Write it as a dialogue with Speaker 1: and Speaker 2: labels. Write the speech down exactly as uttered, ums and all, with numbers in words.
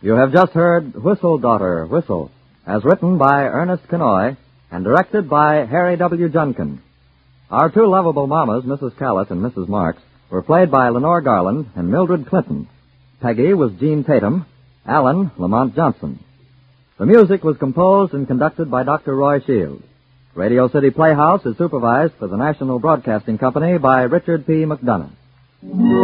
Speaker 1: You have just heard Whistle, Daughter, Whistle, as written by Ernest Kenoy and directed by Harry W. Junkin. Our two lovable mamas, Missus Callett and Missus Marks, were played by Lenore Garland and Mildred Clinton. Peggy was Jean Tatum, Alan Lamont Johnson. The music was composed and conducted by Doctor Roy Shields. Radio City Playhouse is supervised for the National Broadcasting Company by Richard P. McDonough.